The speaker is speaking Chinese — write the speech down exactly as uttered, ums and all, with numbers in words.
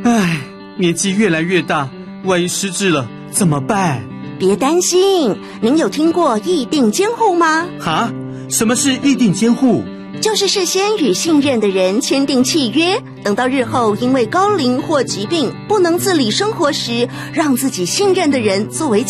唉，年纪越来越大，万一失智了怎么办？ 别担心，您有听过议定监护吗？ 哈？什么是议定监护？ 就是事先与信任的人签订契约，等到日后因为高龄或疾病不能自理生活时，让自己信任的人作为